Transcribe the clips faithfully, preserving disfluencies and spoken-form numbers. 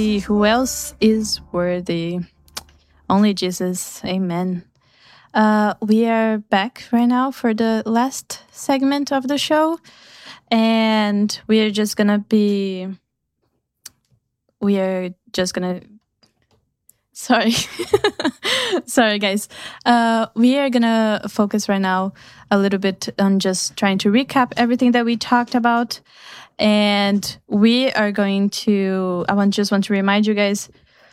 Who else is worthy? Only Jesus. Amen. Uh, we are back right now for the last segment of the show. And we are just going to be... We are just going to... Sorry. Sorry, guys. Uh, we are going to focus right now a little bit on just trying to recap everything that we talked about. And we are going to, I want just want to remind you guys,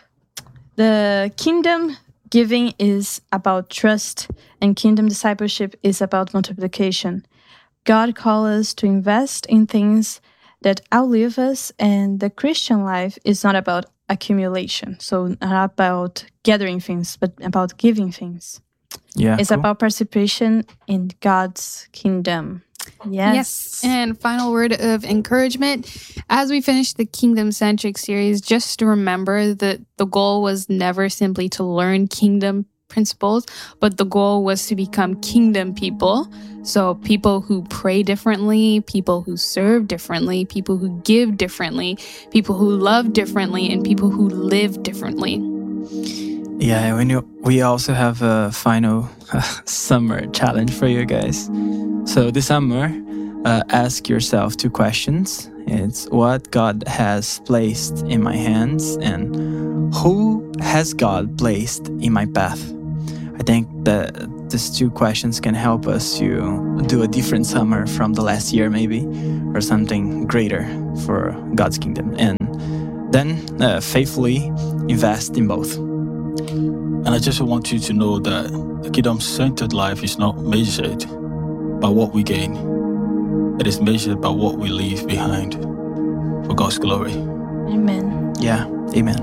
the kingdom giving is about trust, and kingdom discipleship is about multiplication. God calls us to invest in things that outlive us, and the Christian life is not about accumulation. So not about gathering things, but about giving things. Yeah, it's cool. about participation in God's kingdom. Yes. Yes. And final word of encouragement. As we finish the Kingdom-centric series, just to remember that the goal was never simply to learn kingdom principles, but the goal was to become kingdom people. So people who pray differently, people who serve differently, people who give differently, people who love differently, and people who live differently. Yeah, we know, we also have a final uh, summer challenge for you guys. So this summer, uh, ask yourself two questions. It's what God has placed in my hands and who has God placed in my path. I think that these two questions can help us to do a different summer from the last year maybe, or something greater for God's kingdom. And then uh, faithfully invest in both. And I just want you to know that the kingdom-centered life is not measured by what we gain. It is measured by what we leave behind for God's glory. Amen. Yeah, amen.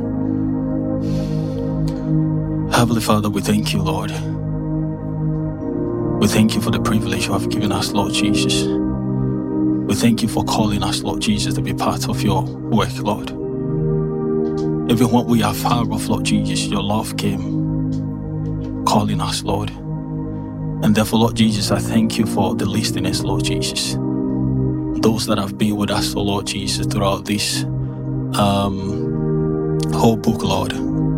Heavenly Father, we thank you, Lord. We thank you for the privilege you have given us, Lord Jesus. We thank you for calling us, Lord Jesus, to be part of your work, Lord. Even when we are far off, Lord Jesus, your love came calling us, Lord. And therefore, Lord Jesus, I thank you for the listeners, Lord Jesus. Those that have been with us, oh Lord Jesus, throughout this um, whole book, Lord.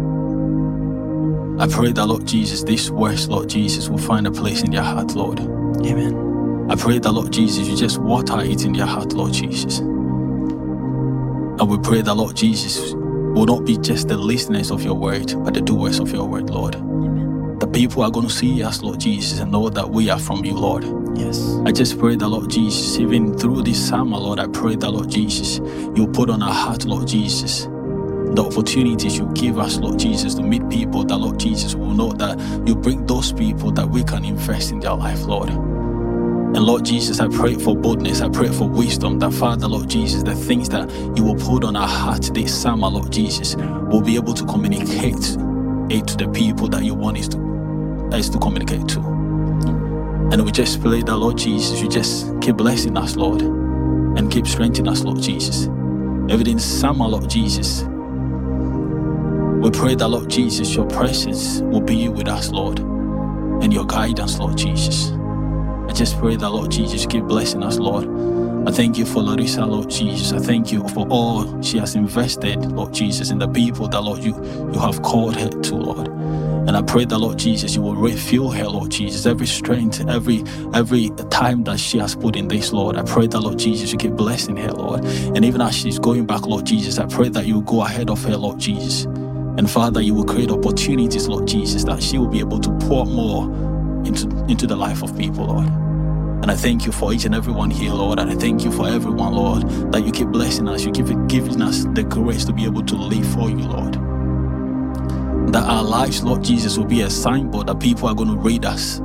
I pray that, Lord Jesus, these words, Lord Jesus, will find a place in their heart, Lord. Amen. I pray that, Lord Jesus, you just water it in their heart, Lord Jesus. And we pray that, Lord Jesus, will not be just the listeners of your word, but the doers of your word, Lord. Amen. The people are going to see us, Lord Jesus, and know that we are from you, Lord. Yes. I just pray that, Lord Jesus, even through this summer, Lord, I pray that, Lord Jesus, you put on our heart, Lord Jesus, the opportunities you give us, Lord Jesus, to meet people that, Lord Jesus, will know that you bring those people that we can invest in their life, Lord. And Lord Jesus, I pray for boldness, I pray for wisdom, that Father, Lord Jesus, the things that you will put on our heart this summer, Lord Jesus, will be able to communicate it to the people that you want us to, us to communicate to. And we just pray that, Lord Jesus, you just keep blessing us, Lord, and keep strengthening us, Lord Jesus. Everything summer, Lord Jesus, we pray that, Lord Jesus, your presence will be with us, Lord, and your guidance, Lord Jesus. I just pray that, Lord Jesus, keep blessing us, Lord. I thank you for Larissa, Lord Jesus. I thank you for all she has invested, Lord Jesus, in the people that, Lord, you, you have called her to, Lord. And I pray that, Lord Jesus, you will refill her, Lord Jesus, every strength, every every time that she has put in this, Lord. I pray that, Lord Jesus, you keep blessing her, Lord. And even as she's going back, Lord Jesus, I pray that you will go ahead of her, Lord Jesus. And Father, you will create opportunities, Lord Jesus, that she will be able to pour more into, into the life of people, Lord. And I thank you for each and every one here, Lord. And I thank you for everyone, Lord, that you keep blessing us. You keep giving us the grace to be able to live for you, Lord. That our lives, Lord Jesus, will be a signboard that people are going to read us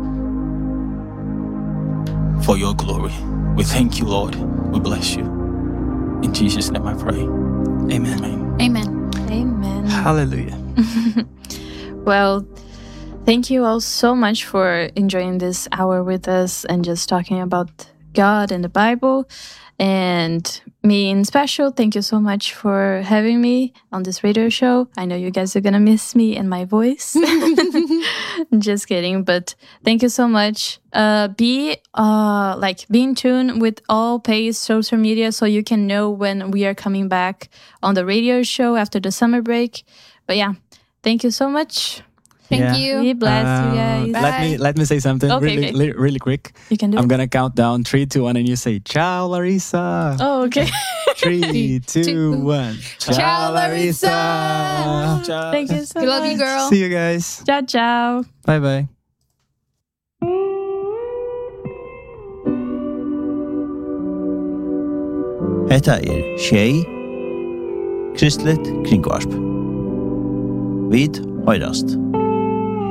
for your glory. We thank you, Lord. We bless you. In Jesus' name I pray. Amen. Amen. Amen. Amen. Hallelujah. Well, thank you all so much for enjoying this hour with us and just talking about God and the Bible. And me special. Thank you so much for having me on this radio show. I know you guys are gonna miss me and my voice. Just kidding, but thank you so much. Uh, be uh like be in tune with all Pace social media so you can know when we are coming back on the radio show after the summer break. But yeah, thank you so much. Thank Yeah. you. We bless Uh, you guys. Let me let me say something Okay, really okay. li- really quick. You can do I'm it. gonna count down three, two, one, and you say ciao, Larissa. Oh, okay. Three, two, two. one. Ciao, Larissa. Thank you so We love you, much. girl. See you guys. Ciao, ciao. Bye bye. Hetta er Shay Kristlet Kringvarp. Vid høyrast.